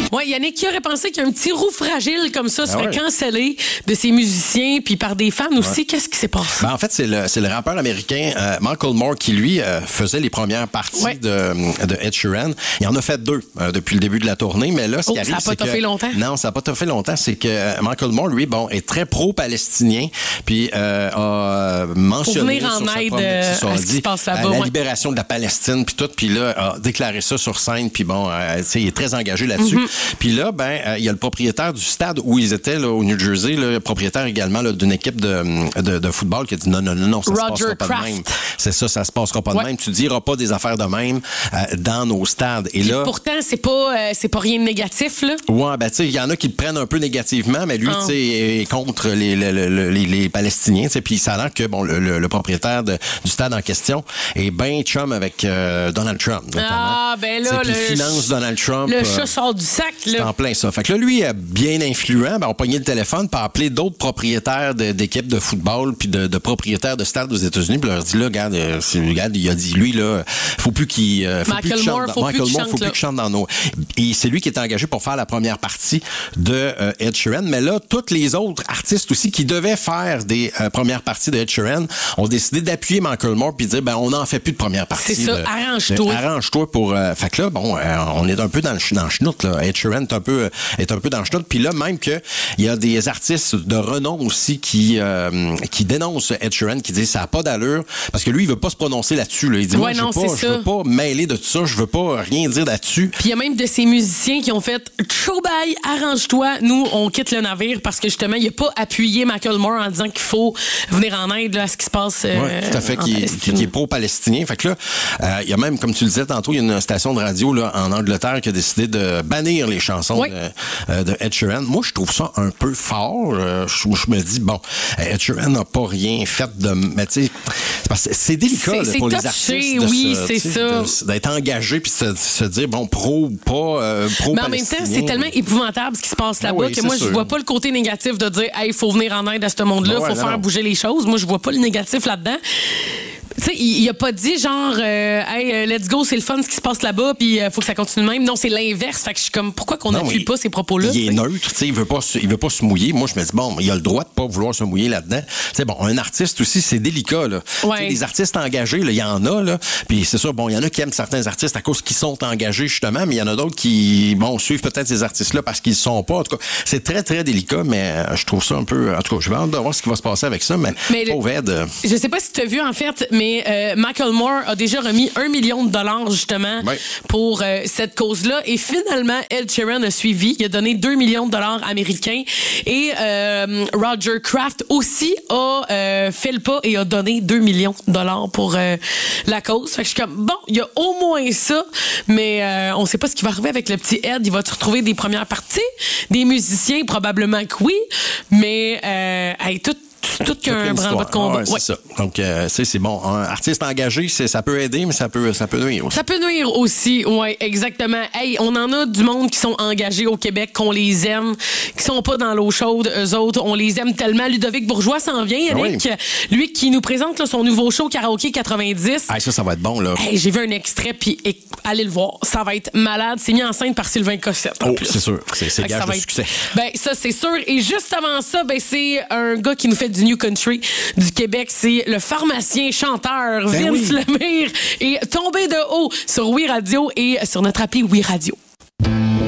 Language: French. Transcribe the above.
Oui, Yannick, qui aurait pensé qu'un petit roux fragile comme ça serait cancellé de ses musiciens puis par des fans aussi? Qu'est-ce qui s'est passé? En fait, c'est le rappeur américain Macklemore qui, lui, faisait les premières parties de Ed Sheeran. Il en a fait 2 depuis le début de la tournée, mais là, ce qui arrive, c'est que... Ça n'a pas fait longtemps? Non, ça n'a pas fait longtemps. C'est que Macklemore, lui, est très pro-palestinien, puis a mentionné pour venir en aide à ce qui se passe là-bas. La libération de la Palestine, puis tout, puis là, a déclaré ça sur scène, puis il est très engagé là-dessus. Puis là, il y a le propriétaire du stade où ils étaient, là, au New Jersey, le propriétaire également là, d'une équipe de football qui a dit non, ça se passera pas de même. C'est ça se passera pas de même. Tu diras pas des affaires de même dans nos stades. Et là, pourtant, c'est pas rien de négatif, là. Ouais, tu sais, il y en a qui le prennent un peu négativement, mais lui, tu sais, est contre les Palestiniens, tu sais, puis ça a l'air que, le propriétaire du stade en question est bien chum avec Donald Trump, notamment. Ah, ben là, le finance Donald Trump. Le chat sort du sac, là. C'est en plein ça. Fait que là, lui, bien influent, on pognait le téléphone pour appeler d'autres propriétaires d'équipes de football puis de propriétaires de stades aux États-Unis, puis leur dit, là, regarde, il a dit, lui, là, faut plus qu'il chante dans nos... Et c'est lui qui est engagé pour faire la première partie de Ed Sheeran. Mais là, tous les autres artistes aussi qui devaient faire des premières parties de Ed Sheeran ont décidé d'appuyer Macklemore puis de dire, on n'en fait plus de première partie. C'est ça, arrange-toi. Arrange-toi pour... fait que là, on est un peu dans le schnout, là. Ed Sheeran est un peu dans le schnout. Puis là, même que il y a des artistes de renom aussi qui dénoncent Ed Sheeran, qui disent ça n'a pas d'allure, parce que lui, il veut pas se prononcer là-dessus, là. Il dit, je veux pas mêler de tout ça, je veux pas rien dire là-dessus. Puis il y a même de ces musiciens qui ont fait show bye, arrange-toi, nous on quitte le navire, parce que justement il a pas appuyé Macklemore en disant qu'il faut venir en aide là, à ce qui se passe tout à fait, qui est pro-palestinien. Fait que là, il y a même, comme tu le disais tantôt, il y a une station de radio là en Angleterre qui a décidé de bannir les chansons de Ed Sheeran. Moi, je trouve ça un peu fort. Je me dis, Ed Sheeran n'a pas rien fait de... Mais tu sais, c'est délicat pour les artistes d'être engagé puis de se dire, pro mais en même temps, c'est tellement épouvantable ce qui se passe là-bas que moi, je vois pas le côté négatif de dire, il faut venir en aide à ce monde-là, faut faire bouger les choses. Moi, je vois pas le négatif là-dedans. Tu sais, il a pas dit genre let's go, c'est le fun ce qui se passe là-bas, puis faut que ça continue de même. Non, c'est l'inverse. Fait que je suis comme, pourquoi qu'on n'appuie pas ces propos-là? Il est neutre, tu sais, il veut pas se mouiller. Moi, je me dis, il a le droit de pas vouloir se mouiller là-dedans. Tu sais, un artiste aussi, c'est délicat, là. Les artistes engagés, il y en a, là. Puis c'est sûr, il y en a qui aiment certains artistes à cause qu'ils sont engagés, justement, mais il y en a d'autres qui, suivent peut-être ces artistes-là parce qu'ils sont pas. En tout cas, c'est très, très délicat, mais je trouve ça un peu... En tout cas, je vais hâte de voir ce qui va se passer avec ça, mais pauvre Ed... Je sais pas si tu as vu, en fait, mais Macklemore a déjà remis $1 million, justement, pour cette cause-là. Et finalement, Ed Sheeran a suivi. Il a donné $2 millions américains. Et Roger Kraft aussi a fait le pas et a donné $2 millions pour la cause. Fait que je suis comme, il y a au moins ça, mais on sait pas ce qui va arriver avec le petit Ed. Il va te retrouver des premières parties, des musiciens, probablement que oui, mais tout qu'un branle-bas de combat. C'est ça. Donc, c'est bon. Un artiste engagé, ça peut aider, mais ça peut nuire aussi. Ça peut nuire aussi, oui, exactement. Hey, on en a du monde qui sont engagés au Québec, qu'on les aime, qui sont pas dans l'eau chaude. Eux autres, on les aime tellement. Ludovic Bourgeois s'en vient, Yannick. Lui qui nous présente là, son nouveau show Karaoké 90. Ça va être bon, là. Hey, j'ai vu un extrait, puis allez le voir. Ça va être malade. C'est mis en scène par Sylvain Cossette. C'est sûr. C'est gage de succès. Ça, c'est sûr. Et juste avant ça, c'est un gars qui nous fait du New Country du Québec. C'est le pharmacien chanteur Vince Lemire. Et tombé de haut sur Oui Radio et sur notre appli Oui Radio.